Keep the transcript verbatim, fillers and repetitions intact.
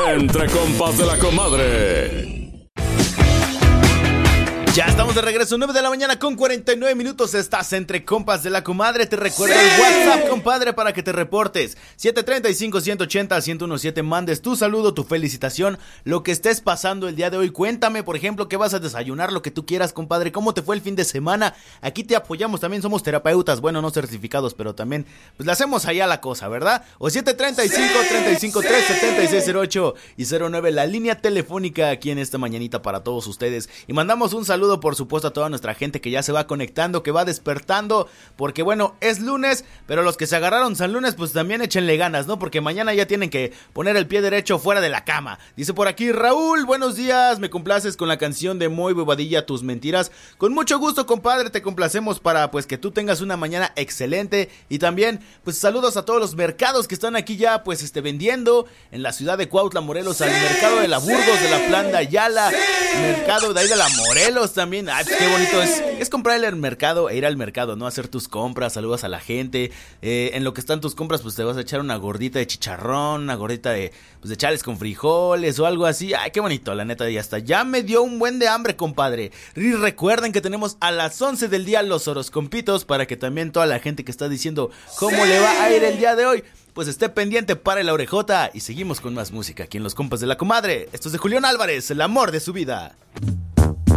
Entre compas de la comadre. Ya estamos de regreso, nueve de la mañana con cuarenta y nueve minutos. Estás entre compas de la comadre. Te recuerdo el WhatsApp, compadre, para que te reportes. siete tres cinco, uno ocho cero, uno uno siete. Mandes tu saludo, tu felicitación, lo que estés pasando el día de hoy. Cuéntame, por ejemplo, qué vas a desayunar, lo que tú quieras, compadre. ¿Cómo te fue el fin de semana? Aquí te apoyamos, también somos terapeutas. Bueno, no certificados, pero también, pues le hacemos allá la cosa, ¿verdad? O siete tres cinco, tres cinco tres, siete seis cero ocho y cero nueve, la línea telefónica aquí en esta mañanita para todos ustedes. Y mandamos un saludo, por supuesto, a toda nuestra gente que ya se va conectando, que va despertando, porque bueno, es lunes, pero los que se agarraron San Lunes, pues también échenle ganas, ¿no? Porque mañana ya tienen que poner el pie derecho fuera de la cama. Dice por aquí Raúl, buenos días, me complaces con la canción de Moy Bobadilla, Tus Mentiras. Con mucho gusto, compadre, te complacemos para pues que tú tengas una mañana excelente. Y también, pues saludos a todos los mercados que están aquí ya, pues este vendiendo en la ciudad de Cuautla, Morelos, al mercado de la Burgos, de la Plan de Ayala, mercado de ahí de la Morelos también. Ay, pues qué bonito es, es comprar el mercado e ir al mercado, ¿no? Hacer tus compras, saludas a la gente. Eh, en lo que están tus compras, pues te vas a echar una gordita de chicharrón, una gordita de, pues de chales con frijoles o algo así. Ay, qué bonito, la neta, ya está. Ya me dio un buen de hambre, compadre. Y recuerden que tenemos a las once del día los horoscopitos para que también toda la gente que está diciendo cómo le va a ir el día de hoy, pues esté pendiente para la orejota. Y seguimos con más música aquí en Los Compas de la Comadre. Esto es de Julián Álvarez, el amor de su vida.